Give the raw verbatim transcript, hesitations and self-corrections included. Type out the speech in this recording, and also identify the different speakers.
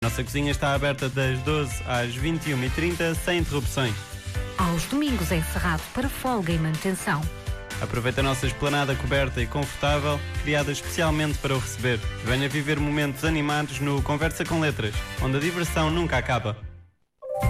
Speaker 1: Nossa cozinha está aberta das doze às vinte e uma e trinta, sem interrupções.
Speaker 2: Aos domingos é encerrado para folga e manutenção.
Speaker 1: Aproveite a nossa esplanada coberta e confortável, criada especialmente para o receber. Venha viver momentos animados no Conversa com Letras, onde a diversão nunca acaba.